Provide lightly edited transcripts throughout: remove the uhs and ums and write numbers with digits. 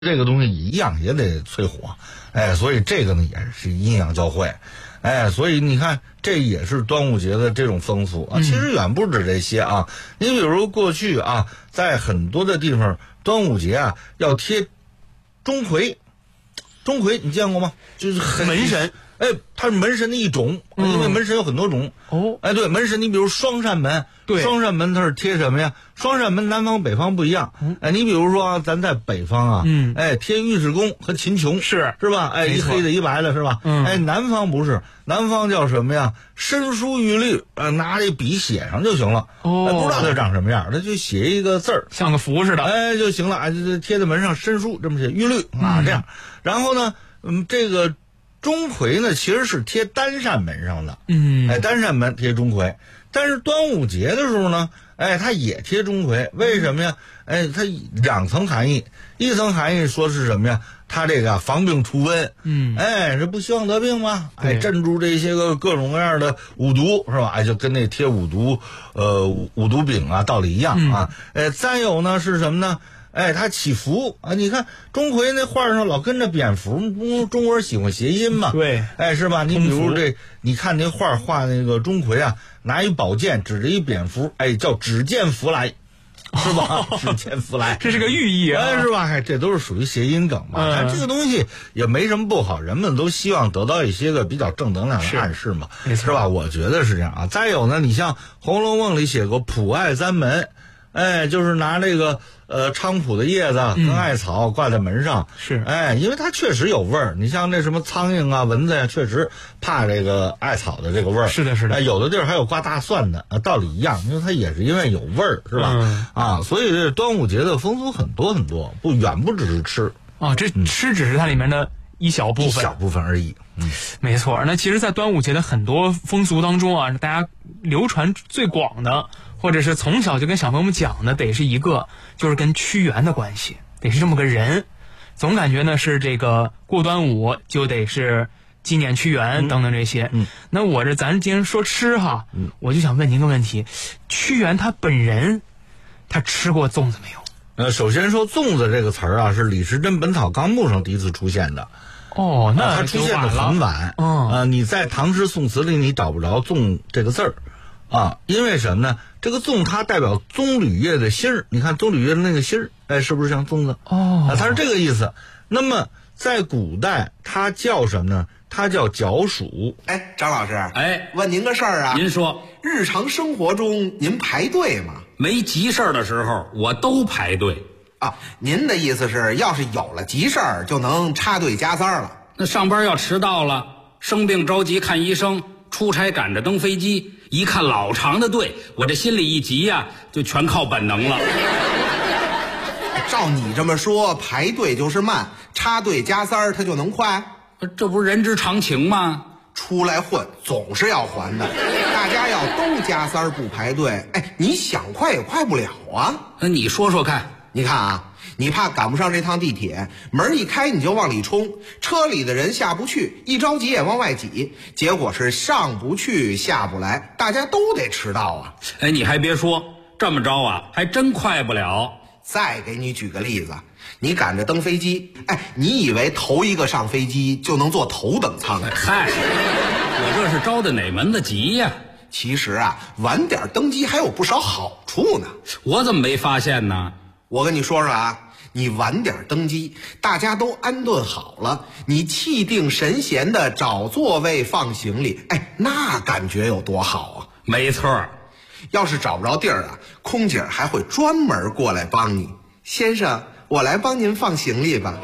这个东西一样也得淬火，所以这个呢也是阴阳交汇，所以你看这也是端午节的这种风俗啊。其实远不止这些啊，你比如过去啊，在很多的地方端午节啊要贴钟馗，钟馗你见过吗？就是门神。 它是门神的一种，因为门神有很多种。对，门神你比如双扇门， 对， 双扇门它是贴什么呀？双扇门南方北方不一样。你比如说咱在北方啊，贴尉迟恭和秦琼，是吧？一黑的一白的是吧？南方不是，南方叫什么呀？申书玉律，拿这笔写上就行了。不知道它长什么样，那就写一个字儿， 像个符似的， 就行了。就贴在门上，申书这么写，玉律啊这样。然后呢，这个钟馗呢，其实是贴单扇门上的，单扇门贴钟馗。但是端午节的时候呢，它也贴钟馗，为什么呀？它两层含义，一层含义说是什么呀？它这个防病除瘟，这不希望得病吗？镇住这些个各种各样的五毒是吧？就跟那贴五毒饼啊道理一样啊。再有呢是什么呢？他祈福啊！你看钟馗那画上老跟着蝙蝠，中国人喜欢谐音嘛？ 对， 是吧？你比如这，你看那画那个钟馗啊，拿一宝剑指着一蝙蝠，叫只见福来，是吧？只见福来， 这是个寓意啊， 是吧？这都是属于谐音梗嘛。这个东西也没什么不好，人们都希望得到一些个比较正能量的暗示嘛，是吧？我觉得是这样啊。再有呢，你像《红楼梦》里写过普爱三门。就是拿这个菖蒲的叶子跟艾草挂在门上， 是因为它确实有味儿。你像那什么苍蝇啊、蚊子呀，确实怕这个艾草的这个味儿。 是的，是的。 有的地儿还有挂大蒜的，道理一样，因为它也是因为有味儿，是吧？所以这端午节的风俗很多很多，远不只是吃啊，这吃只是它里面的一小部分而已。 没错。那其实，在端午节的很多风俗当中啊，大家流传最广的，或者是从小就跟小朋友们讲的，得是一个，就是跟屈原的关系，得是这么个人。总感觉呢是这个过端午就得是纪念屈原等等这些。那咱今天说吃哈，我就想问您个问题：屈原他本人，他吃过粽子没有？ 首先说粽子这个词儿啊，是李时珍《本草纲目》上第一次出现的。 那它出现的很晚。你在唐诗宋词里你找不着粽这个字儿。因为什么呢？这个粽它代表棕榈叶的芯儿，你看棕榈叶的那个芯儿，是不是像粽子？它是这个意思。那么在古代，它叫什么呢？它叫角黍。 张老师，问您个事儿啊。 您说， 日常生活中您排队吗？ 没急事儿的时候，我都排队。 您的意思是，要是有了急事儿，就能插队加塞了？ 那上班要迟到了，生病着急看医生，出差赶着登飞机，一看老长的队，我这心里一急呀，就全靠本能了。 照你这么说，排队就是慢，插队加塞儿它就能快？ 这不是人之常情吗？ 出来混总是要还的，大家要都加塞儿不排队，你想快也快不了啊。 那你说说看。 你看啊，你怕赶不上这趟地铁，门一开你就往里冲，车里的人下不去，一着急也往外挤，结果是上不去下不来，大家都得迟到啊。 你还别说，这么着啊还真快不了。 再给你举个例子，你赶着登飞机，你以为头一个上飞机就能坐头等舱？ 嗨，我这是着的哪门子急呀？ 其实啊，晚点登机还有不少好处呢。 我怎么没发现呢？ 我跟你说说啊，你晚点登机，大家都安顿好了，你气定神闲的找座位放行李，那感觉有多好啊！ 没错， 要是找不着地儿啊，空姐还会专门过来帮你。先生，我来帮您放行李吧。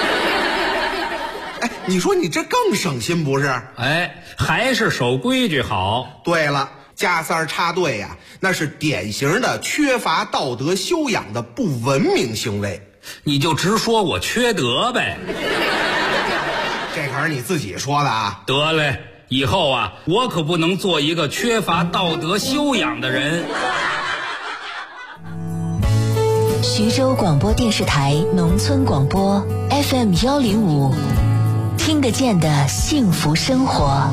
你说你这更省心不是？ 还是守规矩好。 对了，加塞儿插队呀，那是典型的缺乏道德修养的不文明行为。 你就直说我缺德呗。 这可是你自己说的啊。 得嘞，以后啊，我可不能做一个缺乏道德修养的人。 徐州广播电视台农村广播 FM105，听得见的幸福生活。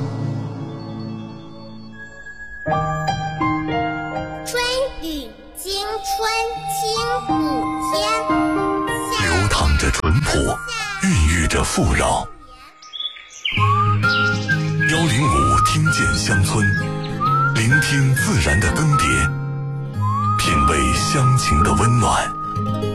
春雨惊春清5天，流淌着朴，孕育着富饶。105听见乡村，聆听自然的更迭，品味乡情的温暖。